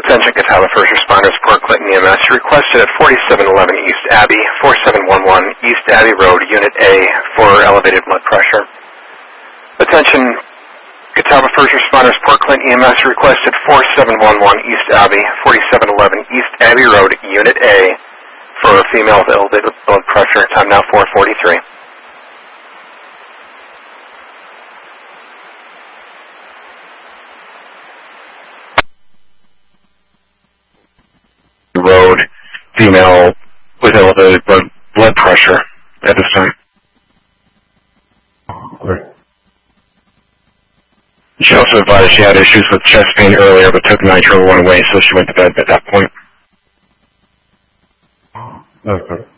Attention Catawba first responders, Port Clinton EMS. Requested at 4711 East Abbey, 4711 East Abbey Road, Unit A, for elevated blood pressure. Attention Catawba first responders, Port Clinton EMS. Requested 4711 East Abbey, 4711 East Abbey Road, Unit A, for a female with elevated blood pressure. Time now 4:43. Road, female with elevated blood pressure at this time. Great. She also advised she had issues with chest pain earlier, but took nitro one away, so she went to bed at that point. That's good.